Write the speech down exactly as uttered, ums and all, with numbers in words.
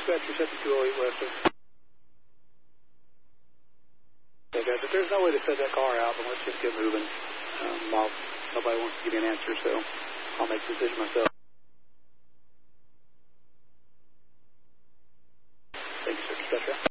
dispatcher seven two oh eight Western. Okay, guys, if there's no way to set that car out, then let's just get moving. Um, I'll, nobody wants to give me an answer, so I'll make the decision myself. Thank you, sir. Dispatcher.